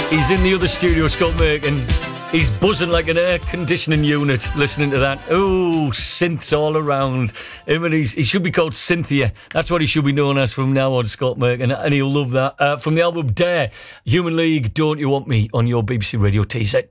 He's in the other studio, Scott Merkin. He's buzzing like an air conditioning unit listening to that. Oh, synths all around. He should be called Cynthia. That's what he should be known as from now on, Scott Merkin, and he'll love that. From the album Dare, Human League, Don't You Want Me on your BBC Radio teaser.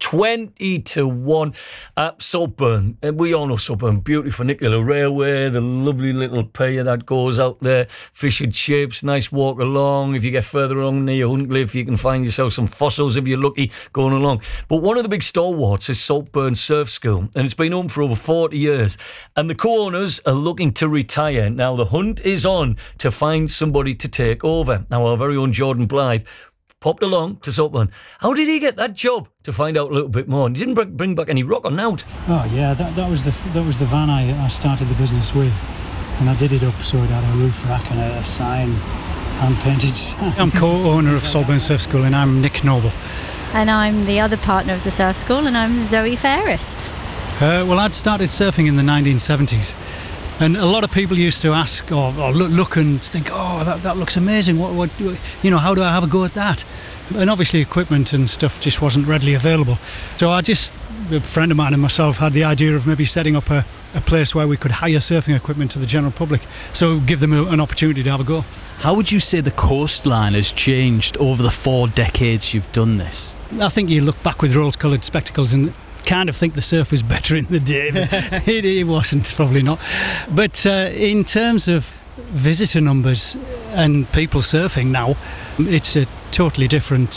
20-1 at Saltburn. And we all know Saltburn, beautiful funicular railway, the lovely little pier that goes out there, fish and chips, nice walk along. If you get further along near Huntcliffe, you can find yourself some fossils if you're lucky going along. But one of the big stalwarts is Saltburn Surf School, and it's been open for over 40 years. And the co-owners are looking to retire. Now, the hunt is on to find somebody to take over. Now, our very own Jordan Blythe popped along to Saltburn. How did he get that job? To find out a little bit more. And he didn't bring back any rock or nout. Oh, yeah, that was the van I started the business with. And I did it up so it had a roof rack and a sign hand painted. I'm co-owner of Saltburn Surf School, and I'm Nick Noble. And I'm the other partner of the surf school, and I'm Zoe Fairest. Well, I'd started surfing in the 1970s, and a lot of people used to ask or look and think, oh, that looks amazing. What how do I have a go at that? And obviously equipment and stuff just wasn't readily available. So a friend of mine and myself had the idea of maybe setting up a place where we could hire surfing equipment to the general public, so give them an opportunity to have a go. How would you say the coastline has changed over the 4 decades you've done this? I think you look back with rose-coloured spectacles and kind of think the surf was better in the day, but it wasn't, probably not. But in terms of visitor numbers and people surfing now, it's a totally different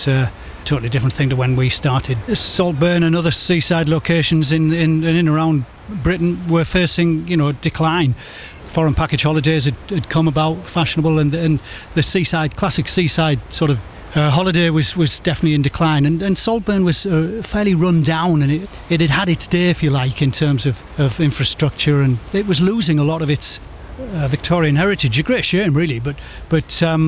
thing to when we started. Saltburn and other seaside locations in and around Britain were facing, decline. Foreign package holidays had come about, fashionable, and the classic seaside sort of holiday was definitely in decline, and Saltburn was fairly run down, and it had had its day, if you like, in terms of infrastructure, and it was losing a lot of its Victorian heritage. A great shame, really, but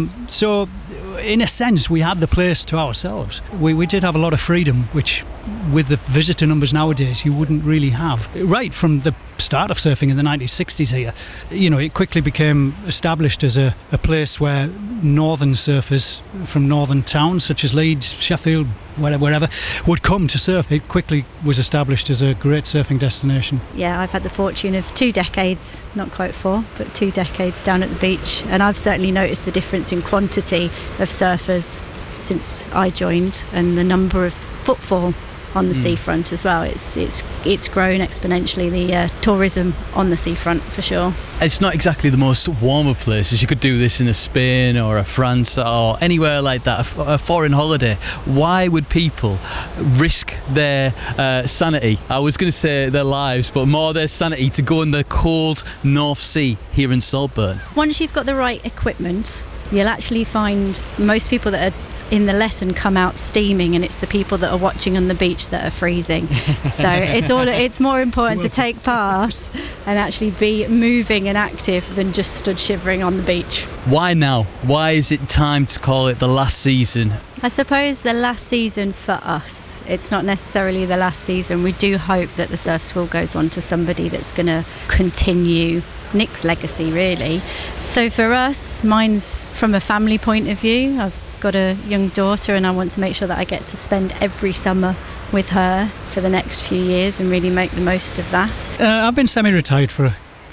so in a sense we had the place to ourselves. We did have a lot of freedom, which with the visitor numbers nowadays you wouldn't really have. Right from the start of surfing in the 1960s here, it quickly became established as a place where northern surfers from northern towns such as Leeds, Sheffield, wherever would come to surf. It quickly was established as a great surfing destination. Yeah, I've had the fortune of 2 decades, not quite 4, but 2 decades down at the beach, and I've certainly noticed the difference in quantity of surfers since I joined, and the number of footfall on the seafront as well. It's grown exponentially, the tourism on the seafront, for sure. It's not exactly the most warm of places. You could do this in a Spain or a France or anywhere like that, a foreign holiday. Why would people risk their sanity? I was going to say their lives, but more their sanity to go in the cold North Sea here in Saltburn. Once you've got the right equipment, you'll actually find most people that are in the lesson come out steaming, and it's the people that are watching on the beach that are freezing. So it's more important to take part and actually be moving and active than just stood shivering on the beach. Why now? Why is it time to call it the last season? I suppose the last season for us. It's not necessarily the last season. We do hope that the surf school goes on to somebody that's going to continue Nick's legacy, really. So for us, mine's from a family point of view. I've got a young daughter, and I want to make sure that I get to spend every summer with her for the next few years and really make the most of that. I've been semi-retired for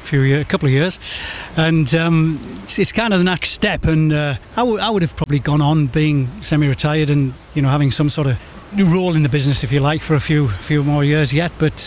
a couple of years, and it's kind of the next step, and I would have probably gone on being semi-retired and having some sort of role in the business, if you like, for a few more years yet. But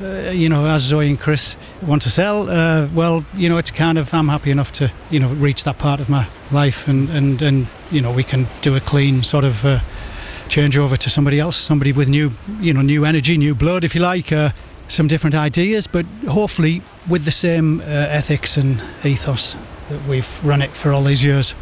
as Zoe and Chris want to sell, it's kind of, I'm happy enough to reach that part of my life, and we can do a clean sort of change over to somebody else, somebody with new energy, new blood, if you like, some different ideas, but hopefully with the same ethics and ethos that we've run it for all these years.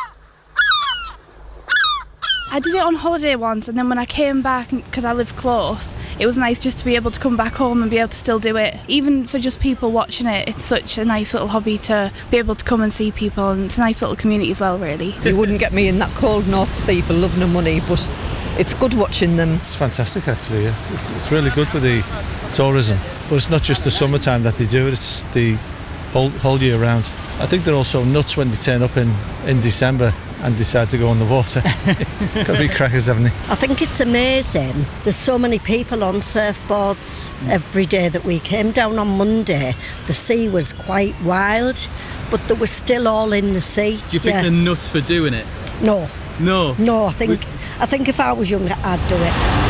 I did it on holiday once, and then when I came back, because I live close, it was nice just to be able to come back home and be able to still do it. Even for just people watching it, it's such a nice little hobby to be able to come and see people, and it's a nice little community as well, really. You wouldn't get me in that cold North Sea for love nor money, but it's good watching them. It's fantastic, actually, yeah. It's really good for the tourism. But it's not just the summertime that they do it, it's the whole year round. I think they're also nuts when they turn up in December and decide to go in the water. Got to be crackers, haven't they? I think it's amazing. There's so many people on surfboards every day that we came down on Monday. The sea was quite wild, but they were still all in the sea. Do you think they're nuts for doing it? No. No? No, I think if I was younger, I'd do it.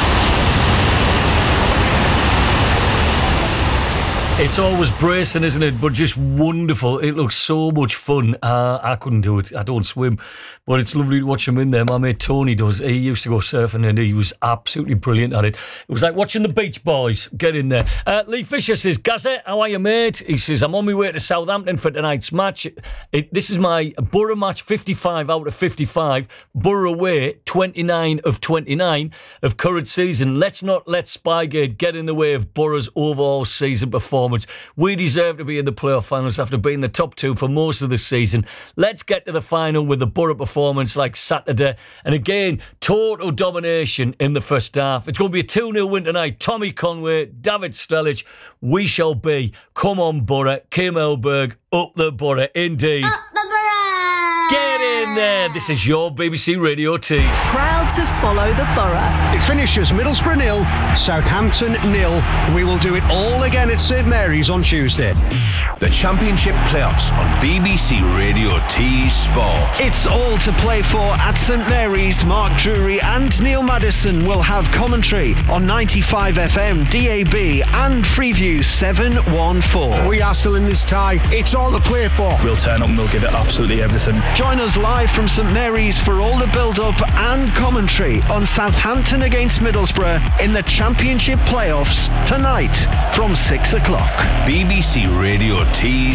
It's always bracing, isn't it? But just wonderful. It looks so much fun. I couldn't do it. I don't swim. But it's lovely to watch him in there. My mate Tony does. He used to go surfing and he was absolutely brilliant at it. It was like watching the Beach Boys get in there. Lee Fisher says, Gazette, how are you, mate? He says, I'm on my way to Southampton for tonight's match. This is my Borough match 55 out of 55. Borough away 29 of 29 of current season. Let's not let Spygate get in the way of Borough's overall season performance. We deserve to be in the playoff finals after being the top two for most of the season. Let's get to the final with the Borough performance like Saturday. And again, total domination in the first half. It's going to be a 2-0 win tonight. Tommy Conway, David Strelic. We shall be. Come on, Borough. Kim Elberg, up the Borough. Indeed. Up the Borough! Get in there. This is your BBC Radio Tees. Proud to follow the Borough. It finishes Middlesbrough 0, Southampton 0. We will do it all again at St Mary's on Tuesday. The Championship Playoffs on BBC Radio Tees Sport. It's all to play for at St Mary's. Mark Drury and Neil Maddison will have commentary on 95 FM, DAB and Freeview 714. We are still in this tie. It's all to play for. We'll turn up and we'll give it absolutely everything. Join us live from St Mary's for all the build-up and commentary on Southampton against Middlesbrough in the Championship Playoffs tonight from 6 o'clock. BBC Radio Tees